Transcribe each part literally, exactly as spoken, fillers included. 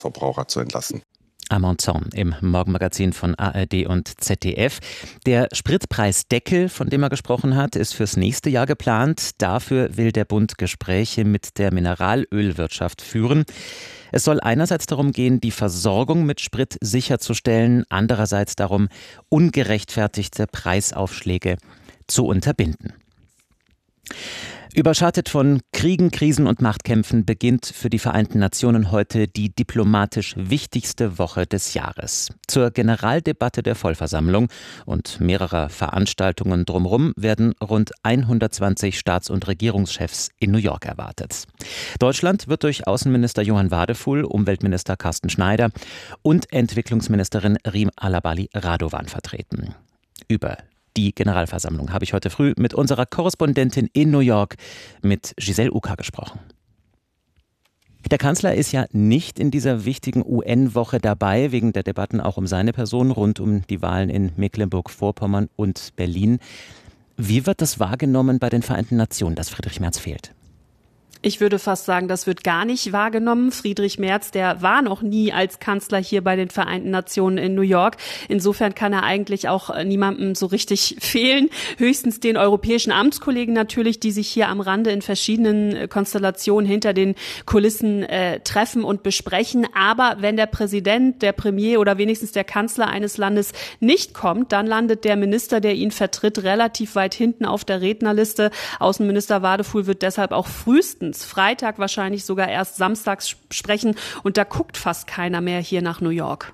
Verbraucher zu entlasten. Armand Zorn im Morgenmagazin von A R D und Z D F. Der Spritpreisdeckel, von dem er gesprochen hat, ist fürs nächste Jahr geplant. Dafür will der Bund Gespräche mit der Mineralölwirtschaft führen. Es soll einerseits darum gehen, die Versorgung mit Sprit sicherzustellen, andererseits darum, ungerechtfertigte Preisaufschläge zu unterbinden. Überschattet von Kriegen, Krisen und Machtkämpfen beginnt für die Vereinten Nationen heute die diplomatisch wichtigste Woche des Jahres. Zur Generaldebatte der Vollversammlung und mehrerer Veranstaltungen drumherum werden rund hundertzwanzig Staats- und Regierungschefs in New York erwartet. Deutschland wird durch Außenminister Johann Wadefuhl, Umweltminister Carsten Schneider und Entwicklungsministerin Riem Alabali Radovan vertreten. Über die Generalversammlung habe ich heute früh mit unserer Korrespondentin in New York, mit Giselle Uka, gesprochen. Der Kanzler ist ja nicht in dieser wichtigen U N-Woche dabei, wegen der Debatten auch um seine Person rund um die Wahlen in Mecklenburg-Vorpommern und Berlin. Wie wird das wahrgenommen bei den Vereinten Nationen, dass Friedrich Merz fehlt? Ich würde fast sagen, das wird gar nicht wahrgenommen. Friedrich Merz, der war noch nie als Kanzler hier bei den Vereinten Nationen in New York. Insofern kann er eigentlich auch niemandem so richtig fehlen. Höchstens den europäischen Amtskollegen natürlich, die sich hier am Rande in verschiedenen Konstellationen hinter den Kulissen äh, treffen und besprechen. Aber wenn der Präsident, der Premier oder wenigstens der Kanzler eines Landes nicht kommt, dann landet der Minister, der ihn vertritt, relativ weit hinten auf der Rednerliste. Außenminister Wadefuhl wird deshalb auch frühestens Freitag, wahrscheinlich sogar erst samstags sprechen. Und da guckt fast keiner mehr hier nach New York.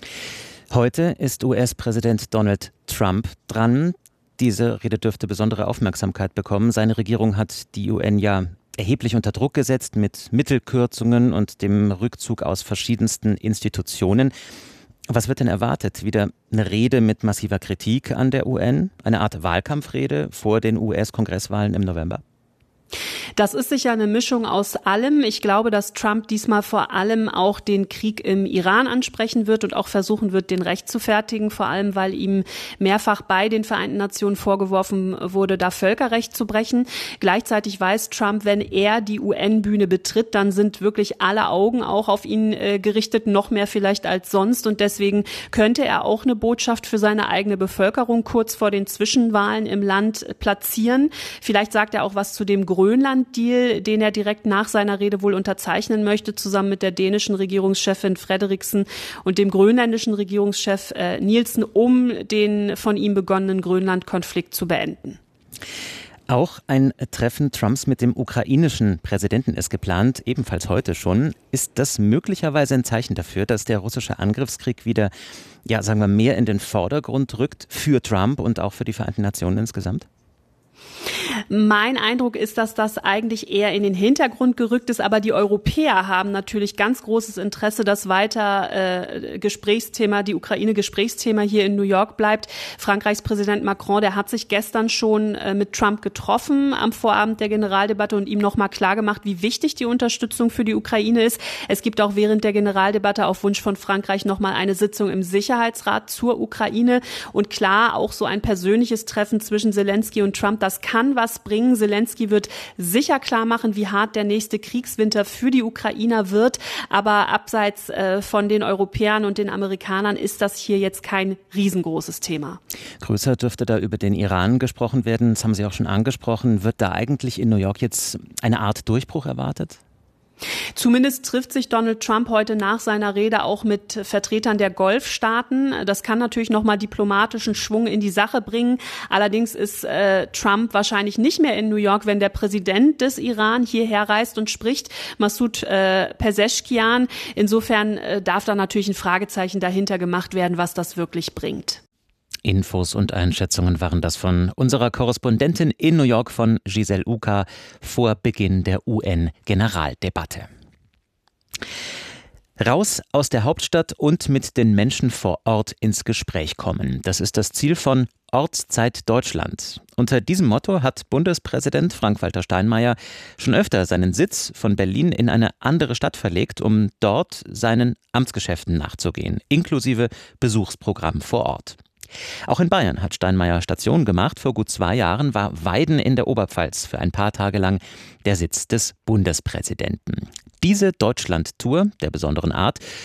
Heute ist U S-Präsident Donald Trump dran. Diese Rede dürfte besondere Aufmerksamkeit bekommen. Seine Regierung hat die U N ja erheblich unter Druck gesetzt mit Mittelkürzungen und dem Rückzug aus verschiedensten Institutionen. Was wird denn erwartet? Wieder eine Rede mit massiver Kritik an der U N? Eine Art Wahlkampfrede vor den U S-Kongresswahlen im November? Das ist sicher eine Mischung aus allem. Ich glaube, dass Trump diesmal vor allem auch den Krieg im Iran ansprechen wird und auch versuchen wird, den rechtfertigen, vor allem weil ihm mehrfach bei den Vereinten Nationen vorgeworfen wurde, da Völkerrecht zu brechen. Gleichzeitig weiß Trump, wenn er die U N-Bühne betritt, dann sind wirklich alle Augen auch auf ihn äh, gerichtet, noch mehr vielleicht als sonst. Und deswegen könnte er auch eine Botschaft für seine eigene Bevölkerung kurz vor den Zwischenwahlen im Land platzieren. Vielleicht sagt er auch was zu dem Grönland-Deal, den er direkt nach seiner Rede wohl unterzeichnen möchte, zusammen mit der dänischen Regierungschefin Frederiksen und dem grönländischen Regierungschef äh, Nielsen, um den von ihm begonnenen Grönland-Konflikt zu beenden. Auch ein Treffen Trumps mit dem ukrainischen Präsidenten ist geplant, ebenfalls heute schon. Ist das möglicherweise ein Zeichen dafür, dass der russische Angriffskrieg wieder, ja, sagen wir, mehr in den Vordergrund rückt für Trump und auch für die Vereinten Nationen insgesamt? Mein Eindruck ist, dass das eigentlich eher in den Hintergrund gerückt ist, aber die Europäer haben natürlich ganz großes Interesse, dass weiter äh, Gesprächsthema, die Ukraine-Gesprächsthema hier in New York bleibt. Frankreichs Präsident Macron, der hat sich gestern schon äh, mit Trump getroffen am Vorabend der Generaldebatte und ihm nochmal klargemacht, wie wichtig die Unterstützung für die Ukraine ist. Es gibt auch während der Generaldebatte auf Wunsch von Frankreich nochmal eine Sitzung im Sicherheitsrat zur Ukraine und klar, auch so ein persönliches Treffen zwischen Zelensky und Trump, das kann was bringen. Zelensky wird sicher klar machen, wie hart der nächste Kriegswinter für die Ukrainer wird. Aber abseits äh, von den Europäern und den Amerikanern ist das hier jetzt kein riesengroßes Thema. Größer dürfte da über den Iran gesprochen werden. Das haben Sie auch schon angesprochen. Wird da eigentlich in New York jetzt eine Art Durchbruch erwartet? Zumindest trifft sich Donald Trump heute nach seiner Rede auch mit Vertretern der Golfstaaten. Das kann natürlich nochmal diplomatischen Schwung in die Sache bringen. Allerdings ist äh, Trump wahrscheinlich nicht mehr in New York, wenn der Präsident des Iran hierher reist und spricht, Masoud äh, Pezeshkian. Insofern äh, darf da natürlich ein Fragezeichen dahinter gemacht werden, was das wirklich bringt. Infos und Einschätzungen waren das von unserer Korrespondentin in New York, von Giselle Uka, vor Beginn der U N-Generaldebatte. Raus aus der Hauptstadt und mit den Menschen vor Ort ins Gespräch kommen. Das ist das Ziel von Ortszeit Deutschland. Unter diesem Motto hat Bundespräsident Frank-Walter Steinmeier schon öfter seinen Sitz von Berlin in eine andere Stadt verlegt, um dort seinen Amtsgeschäften nachzugehen, inklusive Besuchsprogramm vor Ort. Auch in Bayern hat Steinmeier Station gemacht. Vor gut zwei Jahren war Weiden in der Oberpfalz für ein paar Tage lang der Sitz des Bundespräsidenten. Diese Deutschland-Tour der besonderen Art